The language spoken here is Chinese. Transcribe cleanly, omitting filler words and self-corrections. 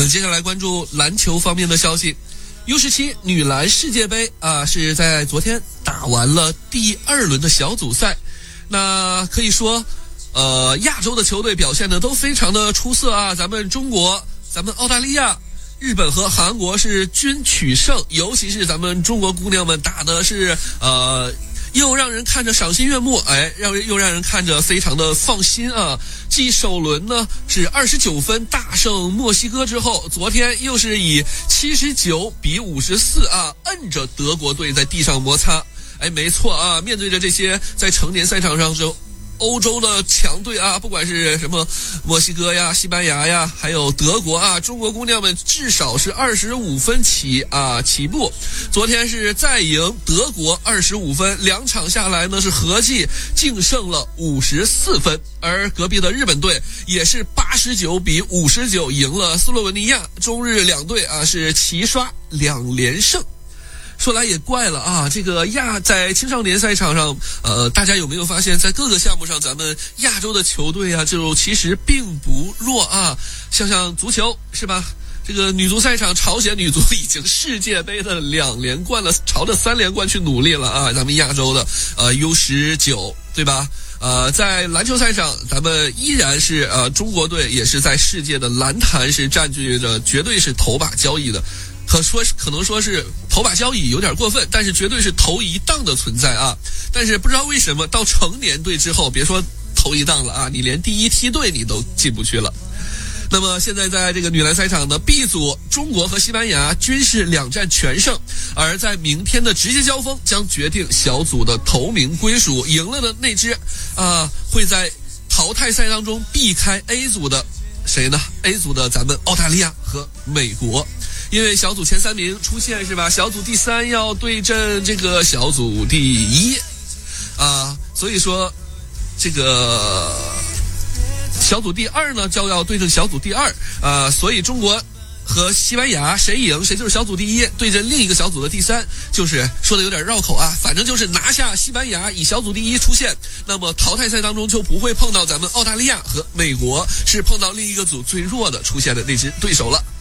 们接下来关注篮球方面的消息。U17 女篮世界杯是在昨天打完了第2轮的小组赛。那可以说亚洲的球队表现的都非常的出色啊，咱们中国、咱们澳大利亚、日本和韩国是均取胜，尤其是咱们中国姑娘们打的是又让人看着赏心悦目，又让人看着非常的放心啊。继首轮呢是29分大胜墨西哥之后，昨天又是以79比54摁着德国队在地上摩擦。没错啊，面对着这些在成年赛场上就欧洲的强队不管是什么墨西哥呀、西班牙呀，还有德国中国姑娘们至少是25分起步。昨天是再赢德国25分，2场下来呢是合计净胜了54分，而隔壁的日本队也是89比59赢了斯洛文尼亚，中日两队是齐刷2连胜。说来也怪了这个在青少年赛场上，大家有没有发现，在各个项目上，咱们亚洲的球队就其实并不弱像足球是吧？这个女足赛场，朝鲜女足已经世界杯的2连冠了，朝着3连冠去努力了咱们亚洲的U19对吧？在篮球赛上，咱们依然是中国队也是在世界的篮坛是占据着绝对是头把交椅的。可能说是头把交椅有点过分，但是绝对是头一档的存在但是不知道为什么到成年队之后，别说头一档了你连第一梯队你都进不去了。那么现在在这个女篮赛场的 B 组，中国和西班牙均是2战全胜，而在明天的直接交锋将决定小组的头名归属，赢了的那支会在淘汰赛当中避开 A 组的谁呢？ A 组的咱们澳大利亚和美国。因为小组前3名出现是吧？小组第3要对阵这个小组第1所以说这个小组第2呢就要对阵小组第2所以中国和西班牙谁赢谁就是小组第1，对阵另一个小组的第3，就是说的有点绕口反正就是拿下西班牙以小组第1出现，那么淘汰赛当中就不会碰到咱们澳大利亚和美国，是碰到另一个组最弱的出现的那支对手了。